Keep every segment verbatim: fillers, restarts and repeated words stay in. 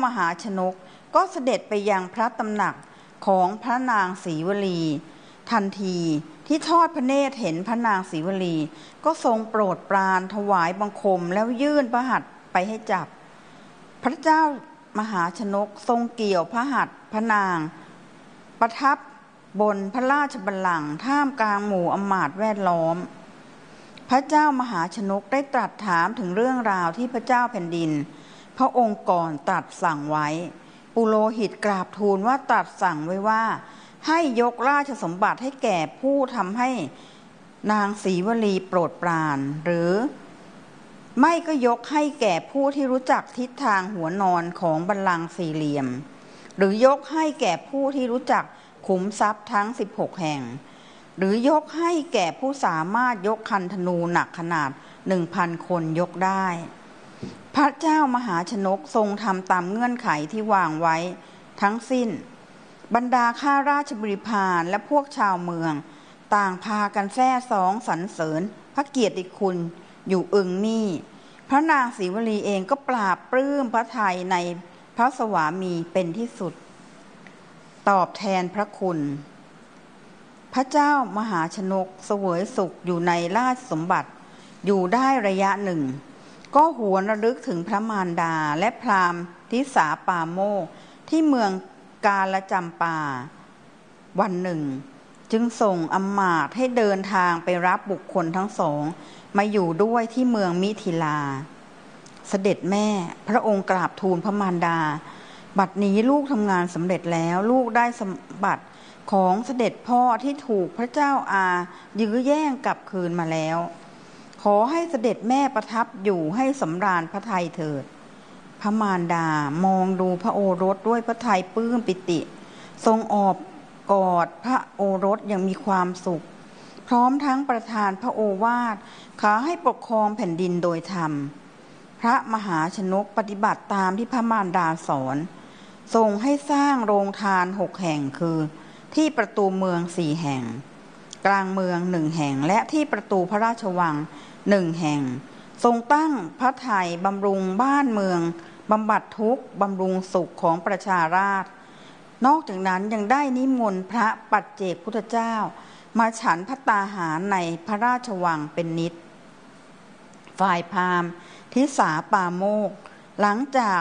มหาชนกก็เสด็จไปยังพระตำหนักของพระนางศรีวลีทันทีที่ทอดพระเนตรเห็นพระนางศรีวลีก็ทรงโปรดปรานถวายบังคมแล้วยื่นพระหัตถ์ไปให้จับพระเจ้ามหาชนกทรงเกี่ยวพระหัตถ์พระนางประทับบนพระราชบัลลังก์ท่ามกลางหมู่อำมาตย์แวดล้อมพระเจ้ามหาชนกได้ตรัสถามถึงเรื่องราวที่พระเจ้าแผ่นดินพระองค์ก่อนตรัสสั่งไว้ปุโรหิตกราบทูลว่าตรัสสั่งไว้ว่าให้ยกราชสมบัติให้แก่ผู้ทำให้นางศรีวลีโปรดปรานหรือไม่ก็ยกให้แก่ผู้ที่รู้จักทิศทางหัวนอนของบัลลังก์สี่เหลี่ยมหรือยกให้แก่ผู้ที่รู้จักขุมทรัพย์ทั้งสิบหกแห่งหรือยกให้แก่ผู้สามารถยกคันธนูหนักขนาด หนึ่งพัน คนยกได้พระเจ้ามหาชนกทรงทำตามเงื่อนไขที่วางไว้ทั้งสิ้นบรรดาข้าราชบริพารและพวกชาวเมืองต่างพากันแซ่ซ้องสรรเสริญพระเกียรติคุณอยู่อึงมี่พระนางศรีวลีเองก็ปราบปลื้มพระทัยในพระสวามีเป็นที่สุดตอบแทนพระคุณพระเจ้ามหาชนกเสวยสุขอยู่ในราชสมบัติอยู่ได้ระยะหนึ่งก็หวนระลึกถึงพระมารดาและพราหมณ์ทิสาปาโมกข์ที่เมืองกาลจำปาวันหนึ่งจึงส่งอำมาตย์ให้เดินทางไปรับบุคคลทั้งสองมาอยู่ด้วยที่เมืองมิถิลาเสด็จแม่พระองค์กราบทูลพระมารดาบัดนี้ลูกทำงานสำเร็จแล้วลูกได้สมบัติของเสด็จพ่อที่ถูกพระเจ้าอายื้อแย่งกลับคืนมาแล้วขอให้เสด็จแม่ประทับอยู่ให้สำราญพระทัยเถิดพระมารดามองดูพระโอรสด้วยพระทัยปลื้มปิติทรงออบกอดพระโอรสอย่างมีความสุขพร้อมทั้งประทานพระโอวาทขอให้ปกครองแผ่นดินโดยธรรมพระมหาชนกปฏิบัติตามที่พระมารดาสอนทรงให้สร้างโรงทานหกแห่งคือที่ประตูเมืองสี่แห่งกลางเมืองหนึ่งแห่งและที่ประตูพระราชวังหนึ่งแห่งทรงตั้งพระทัยบำรุงบ้านเมืองบำบัดทุกข์บำรุงสุขของประชาราษฎร์นอกจากนั้นยังได้นิมนต์พระปัจเจกพุทธเจ้ามาฉันภัตตาหารในพระราชวังเป็นนิจฝ่ายพราหมณ์ทิสาปาโมกข์หลังจาก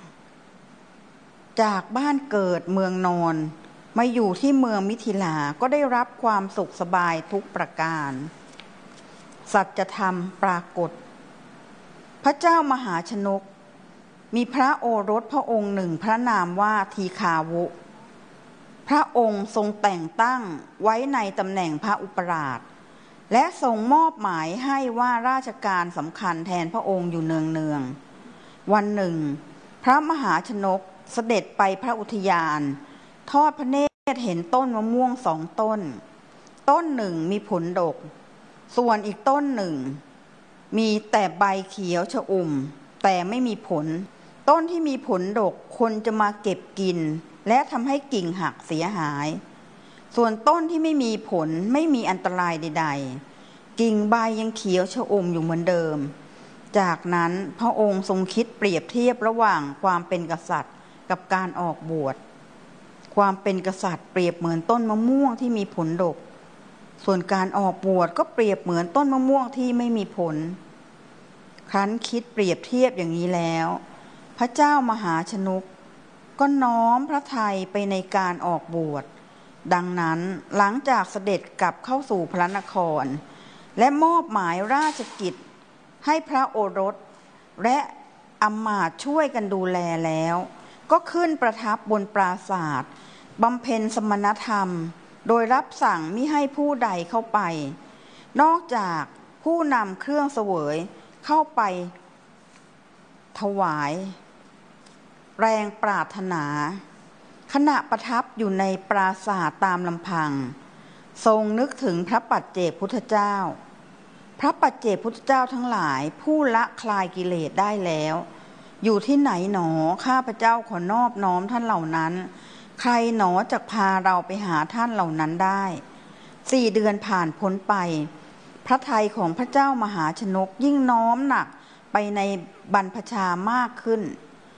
จากบ้านเกิดเมืองนอนมาอยู่ที่เมืองมิถิลาก็ได้รับความสุขสบายทุกประการสัจธรรมปรากฏพระเจ้ามหาชนกมีพระโอรสพระองค์หนึ่งพระนามว่าทีฆาวุพระองค์ทรงแต่งตั้งไว้ในตำแหน่งพระอุปราชและทรงมอบหมายให้ว่าราชการสำคัญแทนพระองค์อยู่เนืองๆวันหนึ่งพระมหาชนกเสด็จไปพระอุทยานทอดพระเนตรเห็นต้นมะม่วงสองต้นต้นหนึ่งมีผลดกส่วนอีกต้นหนึ่งมีแต่ใบเขียวชอุ่มแต่ไม่มีผลต้นที่มีผลดกคนจะมาเก็บกินและทำให้กิ่งหักเสียหายส่วนต้นที่ไม่มีผลไม่มีอันตรายใดๆกิ่งใบยังเขียวชอุ่มอยู่เหมือนเดิมจากนั้นพระองค์ทรงคิดเปรียบเทียบระหว่างความเป็นกษัตริย์กับการออกบวชความเป็นกษัตริย์เปรียบเหมือนต้นมะม่วงที่มีผลดกส่วนการออกบวชก็เปรียบเหมือนต้นมะม่วงที่ไม่มีผลครั้นคิดเปรียบเทียบอย่างนี้แล้วพระเจ้ามหาชนกก็น้อมพระทัยไปในการออกบวชดังนั้นหลังจากเสด็จกลับเข้าสู่พระนครและมอบหมายราชกิจให้พระโอรสและอำมาตย์ช่วยกันดูแลแล้วก็ขึ้นประทับบนปราสาทบำเพ็ญสมณธรรมโดยรับสั่งมิให้ผู้ใดเข้าไปนอกจากผู้นำเครื่องเสวยเข้าไปถวายแรงปรารถนาขณะประทับอยู่ในปราสาทตามลำพังทรงนึกถึงพระปัจเจกพุทธเจ้าพระปัจเจกพุทธเจ้าทั้งหลายผู้ละคลายกิเลสได้แล้วอยู่ที่ไหนหนอข้าพเจ้าขอนอบน้อมท่านเหล่านั้นใครหนอจะพาเราไปหาท่านเหล่านั้นได้สี่เดือนผ่านพ้นไปพระทัยของพระเจ้ามหาชนกยิ่งน้อมหนักไปในบรรพชามากขึ้น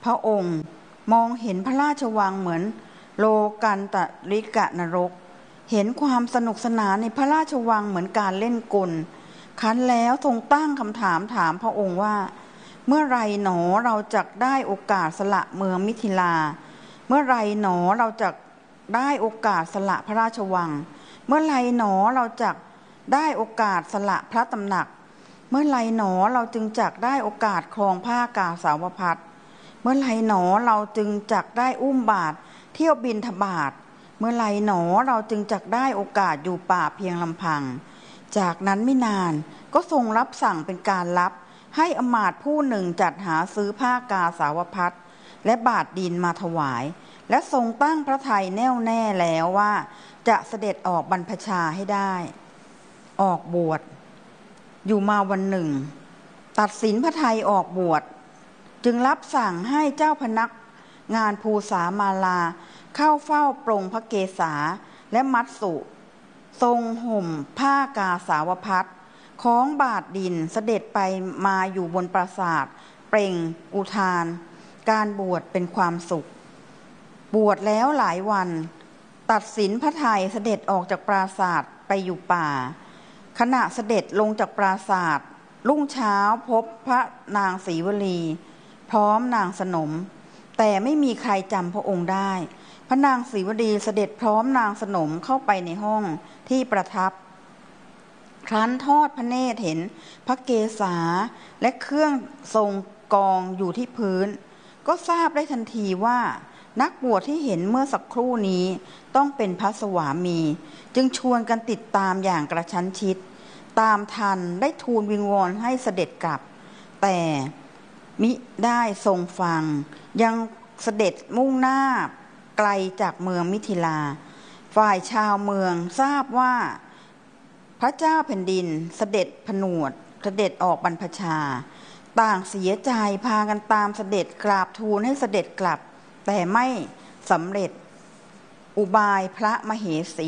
พระองค์มองเห็นพระราชวังเหมือนโลกันตริกะนรกเห็นความสนุกสนานในพระราชวังเหมือนการเล่นกลคันแล้วทรงตั้งคำถามถามพระองค์ว่าเมื่อไรหนอเราจะได้โอกาสสละเมืองมิถิลาเมื่อไรหนอเราจะได้โอกาสสละพระราชวังเมื่อไรหนอเราจะได้โอกาสสละพระตำหนักเมื่อไรหนอเราจึงจักได้โอกาสครองผ้ากาสาวพัสเมื่อไรหนอเราจึงจักได้อุ้มบาตรเที่ยวบิณฑบาตเมื่อไรหนอเราจึงจักได้โอกาสอยู่ป่าเพียงลำพังจากนั้นไม่นานก็ทรงรับสั่งเป็นการลับให้อมาตย์ผู้หนึ่งจัดหาซื้อผ้ากาสาวพัสและบาทดินมาถวายและทรงตั้งพระทัยแน่วแน่แล้วว่าจะเสด็จออกบรรพชาให้ได้ออกบวชอยู่มาวันหนึ่งตัดสินพระทัยออกบวชจึงรับสั่งให้เจ้าพนักงานภูษามาลาเข้าเฝ้าปรงพระเกศาและมัตสุทรงห่มผ้ากาสาวพัสคล้องบาทดินเสด็จไปมาอยู่บนปราสาทเปล่งอุทานการบวชเป็นความสุขบวชแล้วหลายวันตัดสินพระทัยเสด็จออกจากปราสาทไปอยู่ป่าขณะเสด็จลงจากปราสาทรุ่งเช้าพบพระนางศรีวลีพร้อมนางสนมแต่ไม่มีใครจำพระองค์ได้พระนางศรีวลีเสด็จพร้อมนางสนมเข้าไปในห้องที่ประทับครั้นทอดพระเนตรเห็นพระเกศาและเครื่องทรงกองอยู่ที่พื้นก็ทราบได้ทันทีว่านักบวชที่เห็นเมื่อสักครู่นี้ต้องเป็นพระสวามีจึงชวนกันติดตามอย่างกระชั้นชิดตามทันได้ทูลวิงวอนให้เสด็จกลับแต่มิได้ทรงฟังยังเสด็จมุ่งหน้าไกลจากเมืองมิถิลาฝ่ายชาวเมืองทราบว่าพระเจ้าแผ่นดินเสด็จผนวดเสด็จออกบรรพชาต่างเสียใจพากันตามเสด็จกราบทูลให้เสด็จกลับแต่ไม่สำเร็จอุบายพระมเหสี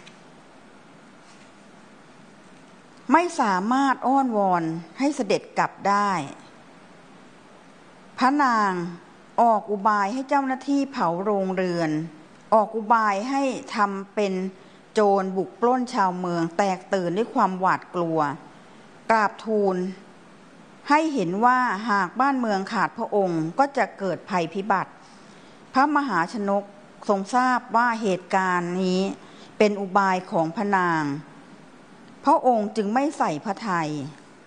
ไม่สามารถอ้อนวอนให้เสด็จกลับได้พระนางออกอุบายให้เจ้าหน้าที่เผาโรงเรือนออกอุบายให้ทำเป็นโจรบุกปล้นชาวเมืองแตกตื่นด้วยความหวาดกลัวกราบทูลให้เห็นว่าหากบ้านเมืองขาดพระองค์ก็จะเกิดภัยพิบัติพระมหาชนกทรงทราบว่าเหตุการณ์นี้เป็นอุบายของพระนางพระองค์จึงไม่ใส่พระทัย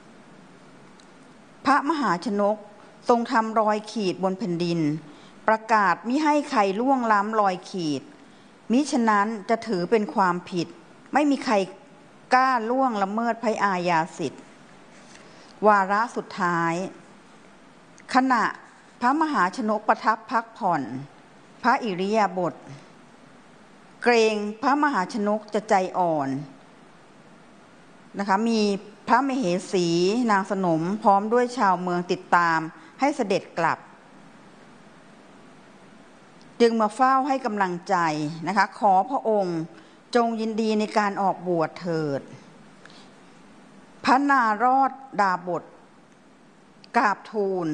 พระมหาชนกทรงทำรอยขีดบนแผ่นดินประกาศมิให้ใครล่วงล้ำรอยขีดมิฉะนั้นจะถือเป็นความผิดไม่มีใครกล้าล่วงละเมิดพระอาญาสิทธิ์วาระสุดท้ายขณะพระมหาชนกประทับพักผ่อนพระอิริยาบถเกรงพระมหาชนกจะใจอ่อนนะคะมีพระมเหสีนางสนมพร้อมด้วยชาวเมืองติดตามให้เสด็จกลับจึงมาเฝ้าให้กำลังใจนะคะขอพระองค์จงยินดีในการออกบวชเถิดพระนารอดดาบทกราบทูล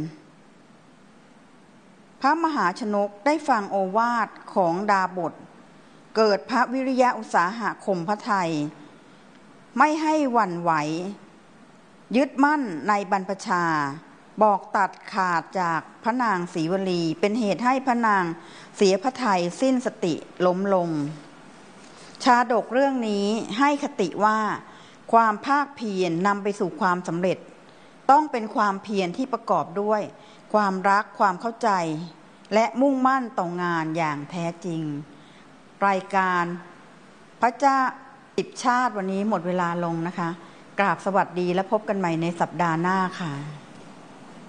พระมหาชนกได้ฟังโอวาทของดาบทเกิดพระวิริยะอุตสาหะข่มพระทัยไม่ให้หวั่นไหวยึดมั่นในบรรพชาบอกตัดขาดจากพระนางศรีวลีเป็นเหตุให้พระนางเสียพระทัยสิ้นสติล้มลงชาดกเรื่องนี้ให้คติว่าความภาคเพียรนำไปสู่ความสำเร็จต้องเป็นความเพียรที่ประกอบด้วยความรักความเข้าใจและมุ่งมั่นต่องานอย่างแท้จริงรายการพระเจ้าสิบชาติวันนี้หมดเวลาลงนะคะกราบสวัสดีและพบกันใหม่ในสัปดาห์หน้าค่ะ